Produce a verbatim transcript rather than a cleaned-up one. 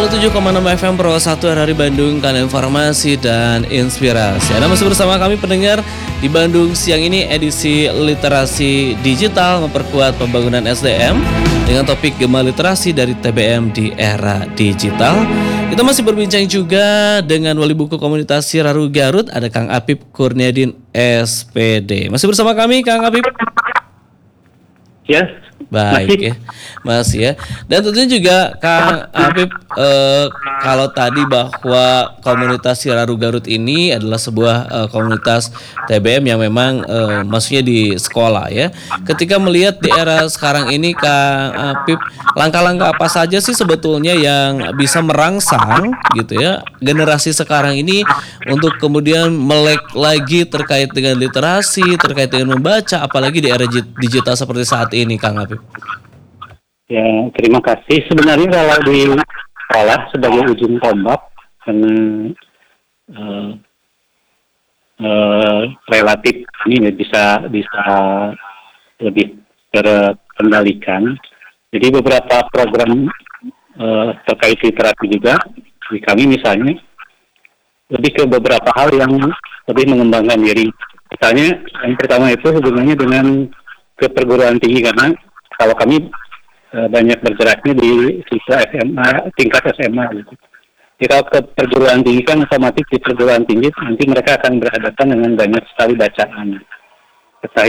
puluh tujuh koma enam F M Pro satu R R I Bandung, kalian informasi dan inspirasi. Anda masih bersama kami pendengar di Bandung siang ini, edisi literasi digital memperkuat pembangunan S D M dengan topik Gema Literasi dari T B M di era digital. Kita masih berbincang juga dengan wali buku komunitas Siraru Garut, ada Kang Apip Kurniadin S P D. Masih bersama kami Kang Apip? Ya, baik ya, Mas ya. Dan tentunya juga Kang Apip, eh, kalau tadi bahwa komunitas Siraru Garut ini adalah sebuah eh, komunitas T B M yang memang eh, maksudnya di sekolah ya. Ketika melihat di era sekarang ini, Kang Apip, langkah-langkah apa saja sih sebetulnya yang bisa merangsang gitu ya generasi sekarang ini untuk kemudian melek lagi terkait dengan literasi, terkait dengan membaca, apalagi di era digital seperti saat ini, Kang Apip? ya terima kasih. Sebenarnya kalau di sekolah sebagai ujung tombak, karena uh, uh, relatif ini bisa bisa lebih terkendalikan. Jadi beberapa program uh, terkait literasi juga di kami misalnya lebih ke beberapa hal yang lebih mengembangkan diri. Misalnya yang pertama itu hubungannya dengan ke perguruan tinggi, karena kalau kami e, banyak bergeraknya di siswa S M A, tingkat S M A gitu. Jadi kalau ke perguruan tinggi kan otomatis di perguruan tinggi nanti mereka akan berhadapan dengan banyak sekali bacaan.